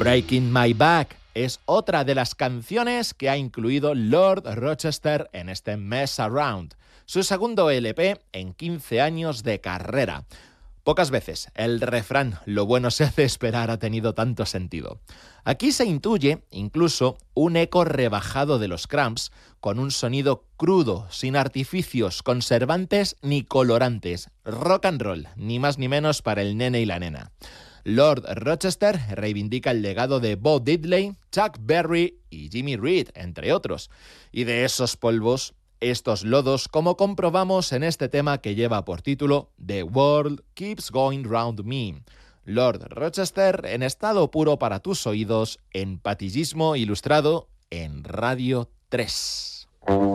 Breaking My Back es otra de las canciones que ha incluido Lord Rochester en este Mess Around, su segundo LP en 15 años de carrera. Pocas veces el refrán "lo bueno se hace esperar" ha tenido tanto sentido. Aquí se intuye incluso un eco rebajado de los Cramps, con un sonido crudo, sin artificios, conservantes ni colorantes. Rock and roll, ni más ni menos para el nene y la nena. Lord Rochester reivindica el legado de Bo Diddley, Chuck Berry y Jimmy Reed, entre otros. Y de esos polvos, estos lodos, como comprobamos en este tema que lleva por título The World Keeps Going Round Me. Lord Rochester en estado puro para tus oídos, en Patillismo Ilustrado en Radio 3.